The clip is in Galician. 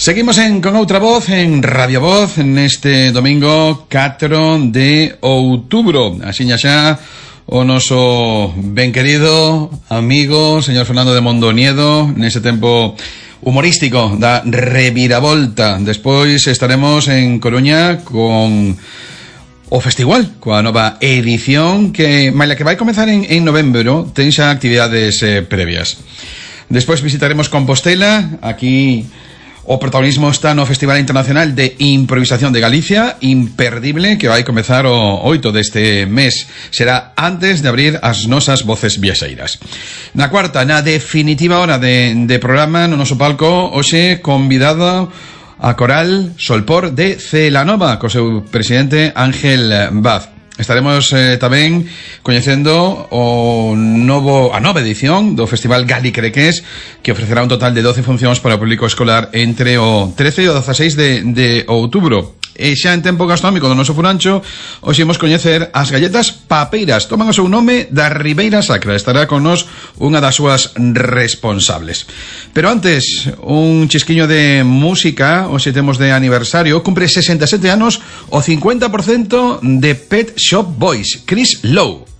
Seguimos con outra voz en Radio Voz neste domingo 4 de outubro. Asiña xa o noso ben querido amigo señor Fernando de Mondoniedo nese tempo humorístico da reviravolta. Despois estaremos en Coruña con o festival, coa nova edición que, maila que vai comezar en novembro, ten xa actividades previas. Despois visitaremos Compostela. Aquí o protagonismo está no Festival Internacional de Improvisación de Galicia, imperdible, que vai comezar o 8 deste mes. Será antes de abrir as nosas voces viaxeiras. Na cuarta, na definitiva hora de programa, no noso palco, hoxe convidado a coral Solpor de Celanova, co seu presidente Ángel Vaz. Estaremos tamén coñecendo a nova edición do Festival Galicreques, que ofrecerá un total de 12 funcións para o público escolar entre o 13 e o 16 de outubro. E xa en tempo gastronómico do noso Furancho, hoxe imos coñecer as galletas papeiras. Toman o seu nome da Ribeira Sacra. Estará con nos unha das súas responsables. Pero antes, un chisquiño de música. Hoxe temos de aniversario. Cumpre 67 anos o 50% de Pet Shop Boys, Chris Lowe.